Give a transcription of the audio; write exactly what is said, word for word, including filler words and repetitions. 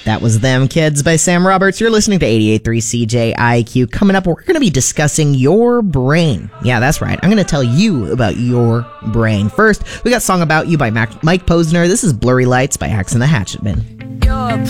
That was Them Kids by Sam Roberts. You're listening to eighty-eight point three C J I Q. Coming up, we're going to be discussing your brain. Yeah, that's right. I'm going to tell you about your brain. First, we got Song About You by Mac- Mike Posner. This is Blurry Lights by Axe and the Hatchetmen. Your